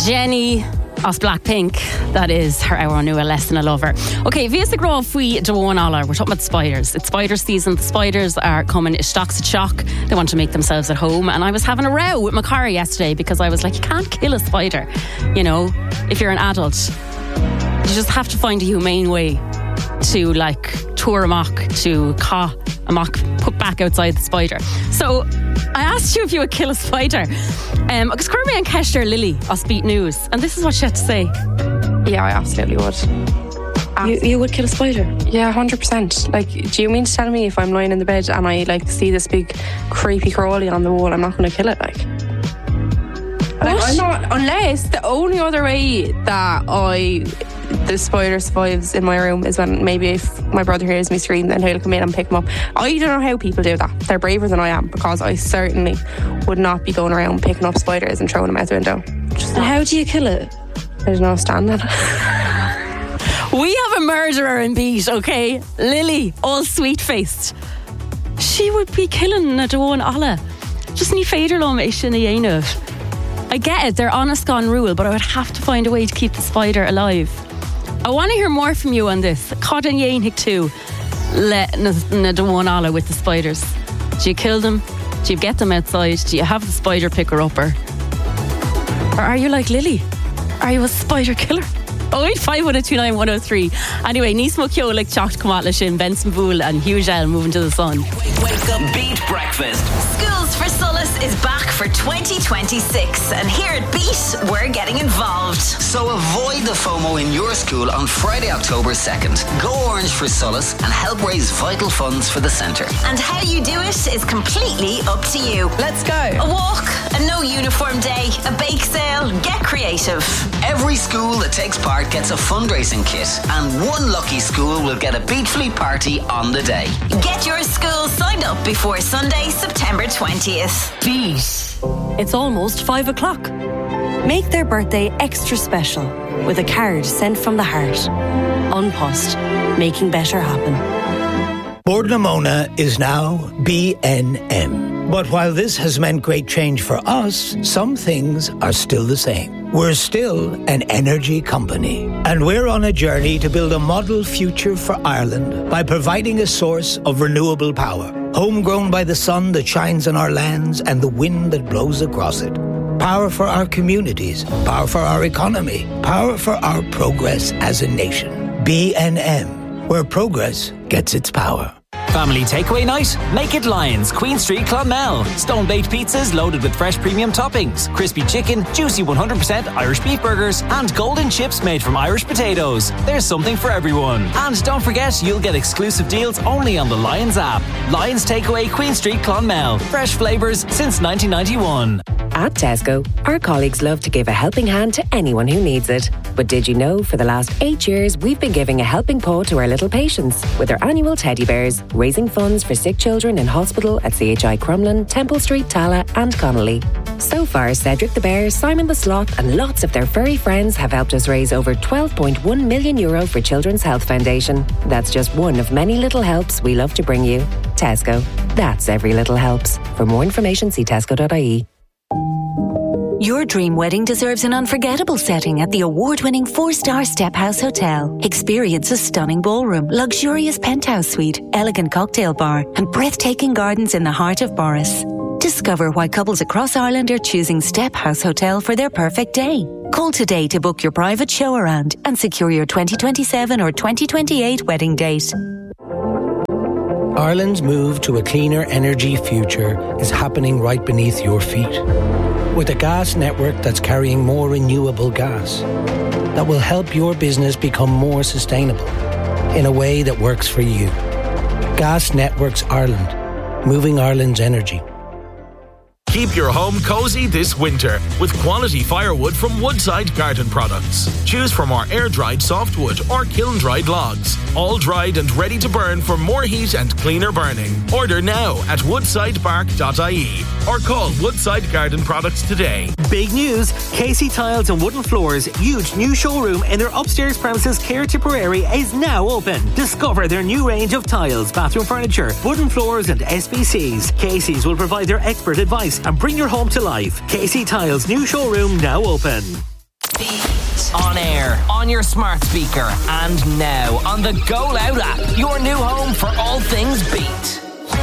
Jenny os Blackpink. That is her hour nua lesson I love her. Okay, Visa Grove fui Dawan Allah. We're talking about spiders. It's spider season. The spiders are coming stocks at shock. They want to make themselves at home. And I was having a row with my car yesterday because I was like, you can't kill a spider. You know, if you're an adult, you just have to find a humane way to like tour amok, to caw amok, put back outside the spider. So I asked you if you would kill a spider. Because Kirby and Kester Lily os Beat News, and this is what she had to say. Yeah, I absolutely would. You would kill a spider? Yeah, 100%. Like, do you mean to tell me if I'm lying in the bed and I like see this big creepy crawly on the wall, I'm not going to kill it? Like I'm not, unless the only other way that the spider survives in my room is when maybe if my brother hears me scream, then he'll come in and pick him up. I don't know how people do that. They're braver than I am, because I certainly would not be going around picking up spiders and throwing them out the window. And how do you kill it? There's no stand on it. We have a murderer in Beat, okay? Lily, all sweet-faced. She would be killing na Dawan Allah. Just ní féidir lom é sin a dhéanamh. I get it, they're honest gone rule, but I would have to find a way to keep the spider alive. I want to hear more from you on this. Cod and Yainhig too. Let na Dawan Allah with the spiders. Do you kill them? Do you get them outside? Do you have the spider picker upper? Or are you like Lily? Are you a spider killer? 085129103. Anyway, Nismo Kyo like Chocht Kamatla Shin, Benson Boole and Hugh Gell moving to the sun. Wake up, Beat Breakfast. Schools for Solace is back for 2026, and here at Beat, we're getting involved. So avoid the FOMO in your school on Friday, October 2nd. Go Orange for Solace and help raise vital funds for the centre. And how you do it is completely up to you. Let's go. A walk, a no uniform day, a bake sale, get creative. Every school that takes part gets a fundraising kit, and one lucky school will get a Beat Fleet party on the day. Get your school signed up before Sunday, September 20th. Beat. It's almost 5 o'clock. Make their birthday extra special with a card sent from the heart. An Post, making better happen. Bord na Móna is now BNM. But while this has meant great change for us, some things are still the same. We're still an energy company, and we're on a journey to build a model future for Ireland by providing a source of renewable power, homegrown by the sun that shines on our lands and the wind that blows across it. Power for our communities, power for our economy, power for our progress as a nation. BNM, where progress gets its power. Family takeaway night? Make it Lions, Queen Street, Clonmel. Stone-baked pizzas loaded with fresh premium toppings, crispy chicken, juicy 100% Irish beef burgers, and golden chips made from Irish potatoes. There's something for everyone. And don't forget, you'll get exclusive deals only on the Lions app. Lions Takeaway, Queen Street, Clonmel. Fresh flavours since 1991. At Tesco, our colleagues love to give a helping hand to anyone who needs it. But did you know for the last 8 years we've been giving a helping paw to our little patients with our annual teddy bears, raising funds for sick children in hospital at CHI Crumlin, Temple Street, Tala and Connolly. So far, Cedric the Bear, Simon the Sloth and lots of their furry friends have helped us raise over €12.1 million for Children's Health Foundation. That's just one of many little helps we love to bring you. Tesco. That's every little helps. For more information, see tesco.ie. Your dream wedding deserves an unforgettable setting at the award-winning 4-star Step House Hotel. Experience a stunning ballroom, luxurious penthouse suite, elegant cocktail bar, and breathtaking gardens in the heart of Boris. Discover why couples across Ireland are choosing Step House Hotel for their perfect day. Call today to book your private show around and secure your 2027 or 2028 wedding date. Ireland's move to a cleaner energy future is happening right beneath your feet. With a gas network that's carrying more renewable gas that will help your business become more sustainable in a way that works for you. Gas Networks Ireland, moving Ireland's energy. Keep your home cozy this winter with quality firewood from Woodside Garden Products. Choose from our air-dried softwood or kiln-dried logs, all dried and ready to burn for more heat and cleaner burning. Order now at woodsidebark.ie or call Woodside Garden Products today. Big news! Casey Tiles and Wooden Floors' huge new showroom in their upstairs premises, Care Tipperary, is now open. Discover their new range of tiles, bathroom furniture, wooden floors and SBCs. Casey's will provide their expert advice and bring your home to life. Casey Tiles' new showroom now open. On air, on your smart speaker, and now on the Go Loud app, your new home for all things Beat.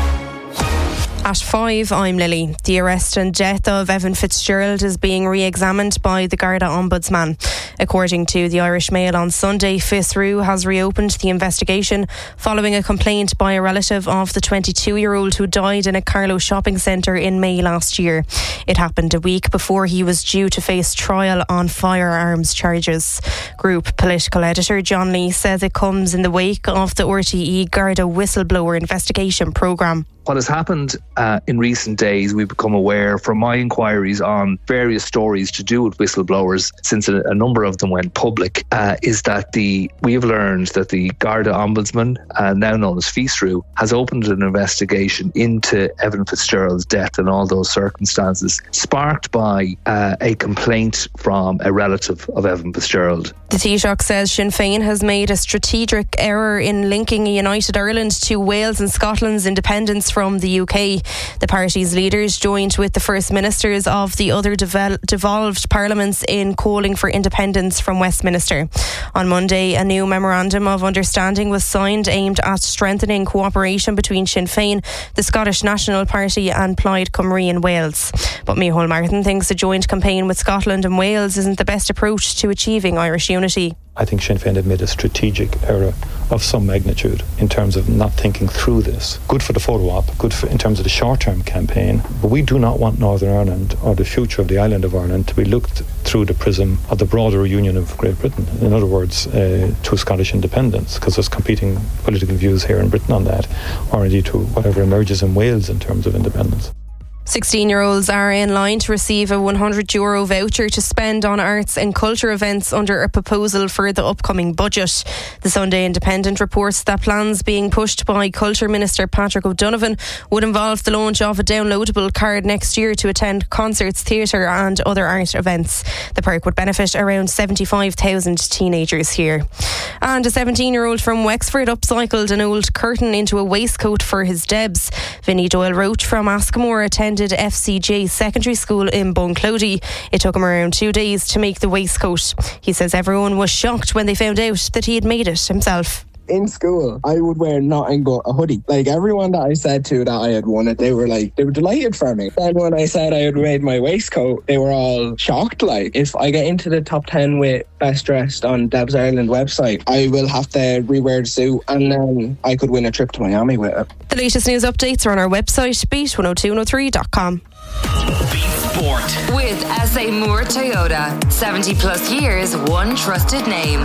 At 5, I'm Lily. The arrest and death of Evan Fitzgerald is being re-examined by the Garda Ombudsman. According to the Irish Mail on Sunday, FISRU has reopened the investigation following a complaint by a relative of the 22-year-old who died in a Carlow shopping centre in May last year. It happened a week before he was due to face trial on firearms charges. Group political editor John Lee says it comes in the wake of the RTE Garda whistleblower investigation programme. What has happened in recent days, we've become aware from my inquiries on various stories to do with whistleblowers, since a number of them went public, is that we have learned that the Garda Ombudsman, now known as FISRU, has opened an investigation into Evan Fitzgerald's death and all those circumstances, sparked by a complaint from a relative of Evan Fitzgerald. The Taoiseach says Sinn Féin has made a strategic error in linking United Ireland to Wales and Scotland's independence from the UK. The party's leaders joined with the First Ministers of the other devolved parliaments in calling for independence from Westminster. On Monday, a new memorandum of understanding was signed aimed at strengthening cooperation between Sinn Féin, the Scottish National Party and Plaid Cymru in Wales. But Micheál Martin thinks a joint campaign with Scotland and Wales isn't the best approach to achieving Irish unity. I think Sinn Féin had made a strategic error of some magnitude in terms of not thinking through this. Good for the photo op, in terms of the short-term campaign, but we do not want Northern Ireland or the future of the island of Ireland to be looked through the prism of the broader union of Great Britain. In other words, to Scottish independence, because there's competing political views here in Britain on that, or indeed to whatever emerges in Wales in terms of independence. 16-year-olds are in line to receive a €100 voucher to spend on arts and culture events under a proposal for the upcoming budget. The Sunday Independent reports that plans being pushed by Culture Minister Patrick O'Donovan would involve the launch of a downloadable card next year to attend concerts, theatre and other art events. The perk would benefit around 75,000 teenagers here. And a 17-year-old from Wexford upcycled an old curtain into a waistcoat for his Debs. Vinnie Doyle Roach from Askamore attended FCJ Secondary School in Bunclody. It took him around 2 days to make the waistcoat. He says everyone was shocked when they found out that he had made it himself. In school, I would wear nothing but a hoodie. Like, everyone that I said to that I had won it, they were delighted for me. Then when I said I had made my waistcoat, they were all shocked. Like, if I get into the top 10 with best dressed on Debs Ireland website, I will have to rewear the suit, and then I could win a trip to Miami with it. The latest news updates are on our website, beat102103.com. Beat Sport with SA Moore Toyota. 70 plus years, one trusted name.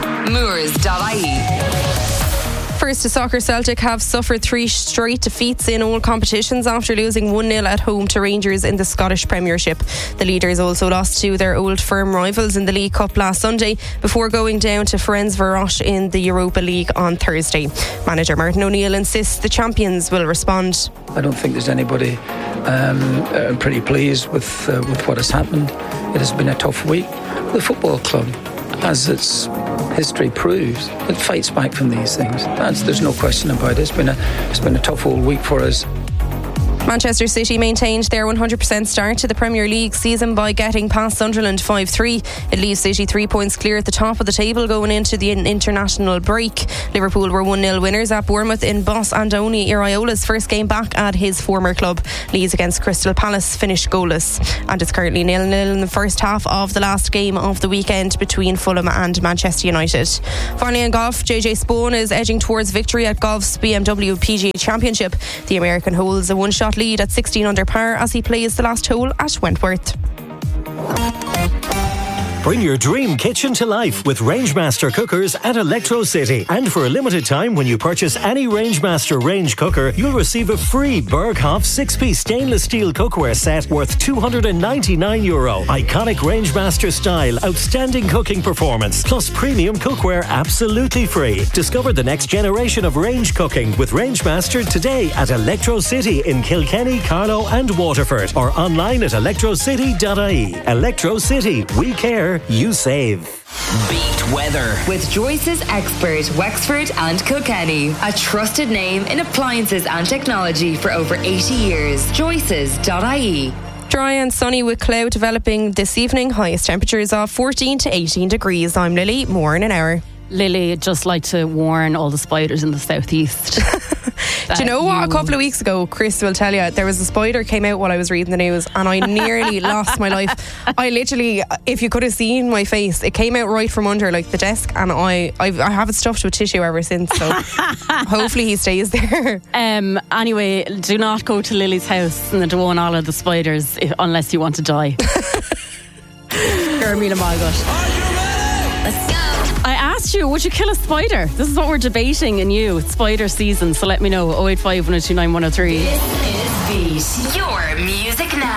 Moores.ie. First to soccer, Celtic have suffered 3 straight defeats in all competitions after losing 1-0 at home to Rangers in the Scottish Premiership. The leaders also lost to their old firm rivals in the League Cup last Sunday before going down to Ferencváros in the Europa League on Thursday. Manager Martin O'Neill insists the champions will respond. I don't think there's anybody pretty pleased with what has happened. It has been a tough week. The football club, as its history proves, it fights back from these things. There's no question about it. It's been a tough old week for us. Manchester City maintained their 100% start to the Premier League season by getting past Sunderland 5-3. It leaves City 3 points clear at the top of the table going into the international break. Liverpool were 1-0 winners at Bournemouth in boss Andoni Iraola's first game back at his former club. Leeds against Crystal Palace finished goalless. And it's currently 0-0 in the first half of the last game of the weekend between Fulham and Manchester United. Finally in golf, JJ Spaun is edging towards victory at golf's BMW PGA Championship. The American holds a one-shot lead at 16 under par as he plays the last hole at Wentworth. Bring your dream kitchen to life with Rangemaster cookers at Electro City. And for a limited time, when you purchase any Rangemaster range cooker, you'll receive a free Berghoff 6-piece stainless steel cookware set worth €299. Iconic Rangemaster style, outstanding cooking performance, plus premium cookware absolutely free. Discover the next generation of range cooking with Rangemaster today at Electro City in Kilkenny, Carlow and Waterford, or online at electrocity.ie. Electro City, we care, you save. Beat weather with Joyce's Expert, Wexford and Kilkenny. A trusted name in appliances and technology for over 80 years. Joyces.ie. Dry and sunny with cloud developing this evening. Highest temperatures of 14 to 18 degrees. I'm Lily. More in an hour. Lily, I'd just like to warn all the spiders in the southeast. Do you know what? A couple of weeks ago, Chris will tell you, there was a spider came out while I was reading the news and I nearly lost my life. I literally, if you could have seen my face, it came out right from under like the desk, and I have it stuffed with tissue ever since, so hopefully he stays there. Anyway, do not go to Lily's house and warn all of the spiders unless you want to die. Let's go. I asked you, would you kill a spider? This is what we're debating in you. It's spider season, so let me know. 085 102 9103. This is Beat. Your music now.